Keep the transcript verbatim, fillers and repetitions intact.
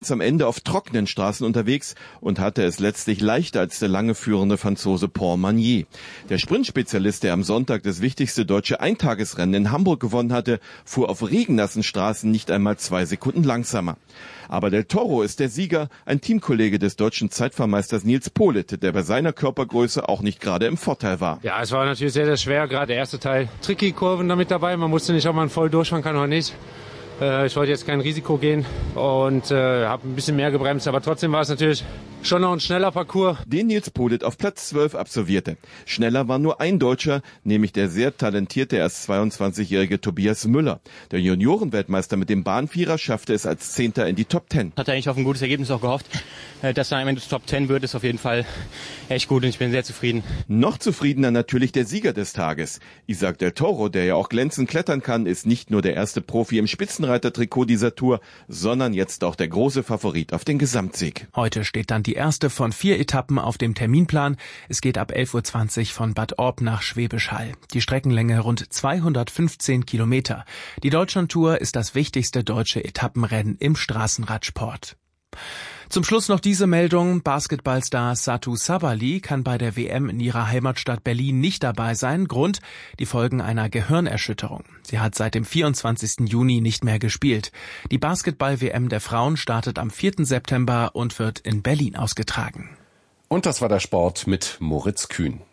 am Ende auf trockenen Straßen unterwegs und hatte es letztlich leichter als der lange führende Franzose Paul Magnier. Der Sprintspezialist, der am Sonntag das wichtigste deutsche Eintagesrennen in Hamburg gewonnen hatte, fuhr auf regennassen Straßen nicht einmal zwei Sekunden langsamer. Aber Del Toro ist der Sieger, ein Teamkollege des deutschen Zeitfahrmeisters Nils Politt, der bei seiner Körpergröße auch nicht gerade im Vorteil war. Ja, es war natürlich sehr, sehr schwer, gerade der erste Teil. Tricky Kurven damit dabei, man wusste nicht, ob man voll durchfahren kann oder nicht. Ich wollte jetzt kein Risiko gehen und äh, habe ein bisschen mehr gebremst, aber trotzdem war es natürlich schon noch ein schneller Parcours. Den Nils Politt auf Platz zwölf absolvierte. Schneller war nur ein Deutscher, nämlich der sehr talentierte, erst zweiundzwanzigjährige Tobias Müller. Der Juniorenweltmeister mit dem Bahnvierer schaffte es als Zehnter in die Top Ten. Hatte eigentlich auf ein gutes Ergebnis auch gehofft. Dass er am Ende Top Ten wird, ist auf jeden Fall echt gut und ich bin sehr zufrieden. Noch zufriedener natürlich der Sieger des Tages. Isaac Del Toro, der ja auch glänzend klettern kann, ist nicht nur der erste Profi im Spitzenreiter-Trikot dieser Tour, sondern jetzt auch der große Favorit auf den Gesamtsieg. Heute steht dann die erste von vier Etappen auf dem Terminplan. Es geht ab elf Uhr zwanzig von Bad Orb nach Schwäbisch Hall. Die Streckenlänge rund zweihundertfünfzehn Kilometer. Die Deutschlandtour ist das wichtigste deutsche Etappenrennen im Straßenradsport. Zum Schluss noch diese Meldung. Basketballstar Satu Sabali kann bei der W M in ihrer Heimatstadt Berlin nicht dabei sein. Grund: die Folgen einer Gehirnerschütterung. Sie hat seit dem vierundzwanzigsten Juni nicht mehr gespielt. Die Basketball-W M der Frauen startet am vierten September und wird in Berlin ausgetragen. Und das war der Sport mit Moritz Kühn.